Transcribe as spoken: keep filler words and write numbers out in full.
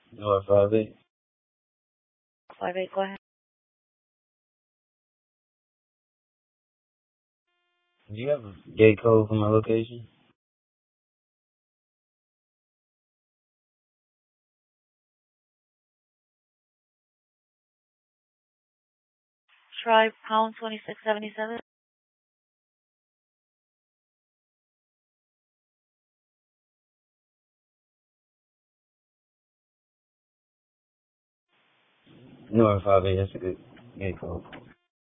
North five eight. Five eight, go ahead. Do you have a gate code for my location? Try pound twenty-six seventy-seven. North five eight, that's a good gate code.